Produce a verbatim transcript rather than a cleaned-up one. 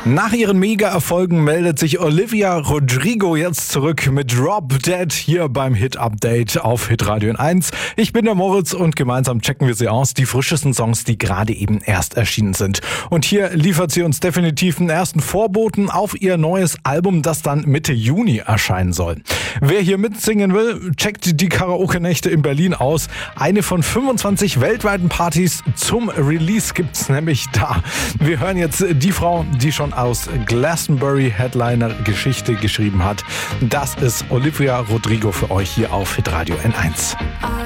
Nach ihren Mega-Erfolgen meldet sich Olivia Rodrigo jetzt zurück mit Drop Dead hier beim Hit-Update auf Hitradio eins. Ich bin der Moritz und gemeinsam checken wir sie aus, die frischesten Songs, die gerade eben erst erschienen sind. Und hier liefert sie uns definitiv einen ersten Vorboten auf ihr neues Album, das dann Mitte Juni erscheinen soll. Wer hier mitsingen will, checkt die Karaoke-Nächte in Berlin aus. Eine von fünfundzwanzig weltweiten Partys zum Release gibt's nämlich da. Wir hören jetzt die Frau, die schon aus Glastonbury Headliner Geschichte geschrieben hat. Das ist Olivia Rodrigo für euch hier auf Hitradio eins.